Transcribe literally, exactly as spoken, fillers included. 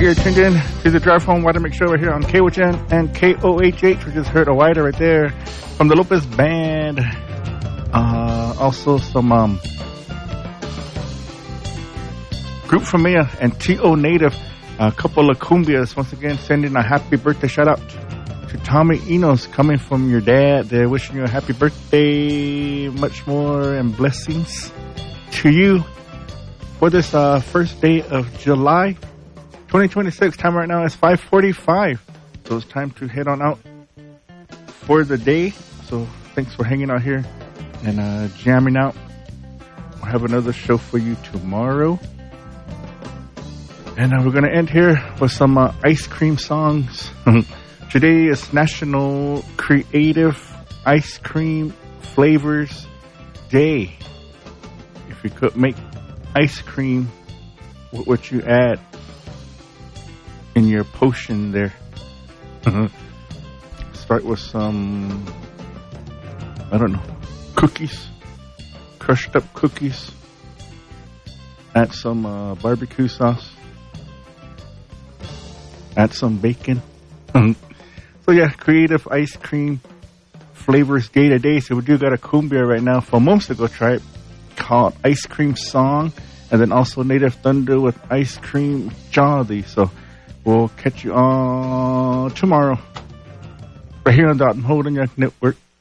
You're tuned in to the Drive Home Wider Mix Show right here on K O H N and K O H H. We just heard a Wider right there from the Lopez Band. Uh, also some um, Group Familia and T O Native. A couple of cumbias. Once again, sending a happy birthday shout out to Tommy Enos, coming from your dad. They're wishing you a happy birthday. Much more and blessings to you for this uh, first day of July twenty twenty-six. Time right now is five forty-five. So it's time to head on out for the day. So thanks for hanging out here and uh, jamming out. We'll have another show for you tomorrow. And uh, we're going to end here with some uh, ice cream songs. Today is National Creative Ice Cream Flavors Day. If you could make ice cream, what would you add in your potion there? Start with some, I don't know, cookies, crushed up cookies. Add some uh, barbecue sauce. Add some bacon. So yeah, Creative Ice Cream Flavors Day today. So we do got a cumbia right now from Momstigo Tribe called Ice Cream Song. And then also Native Thunder with Ice Cream Jolly. So we'll catch you on tomorrow right here on the Holden Network.